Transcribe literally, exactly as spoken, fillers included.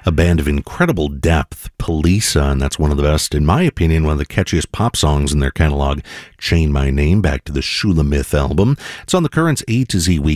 a band of incredible depth, Poliça, and that's one of the best, in my opinion, one of the catchiest pop songs in their catalog, Chain My Name, back to the Shulamith album. It's on the Currents A to Z Week